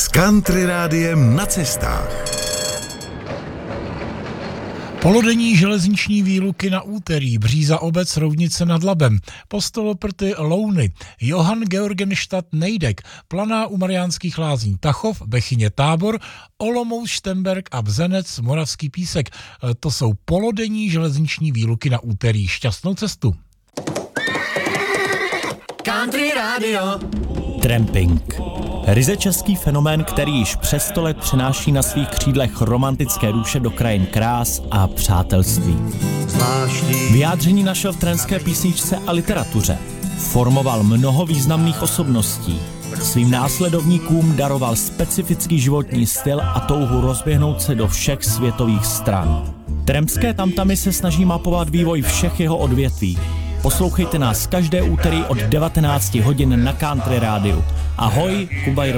Country rádiem na cestách. Polodenní železniční výluky na úterý, Bříza obec Roudnice nad Labem, Postoloprty Louny, Johann Georgenstadt Nejdek, Planá u Mariánských Lázní Tachov, Bechyně Tábor, Olomouc Štemberk a Bzenec Moravský Písek. To jsou polodenní železniční výluky na úterý. Šťastnou cestu. Country Radio. Tramping. Ryze český fenomén, který již přes 100 let přenáší na svých křídlech romantické duše do krajin krás a přátelství. Vyjádření našel v tremské písničce a literatuře. Formoval mnoho významných osobností. Svým následovníkům daroval specifický životní styl a touhu rozběhnout se do všech světových stran. Trampské tamtamy se snaží mapovat vývoj všech jeho odvětví. Poslouchejte nás každé úterý od 19 hodin na Country rádiu. Ahoj, Kuba Jirva.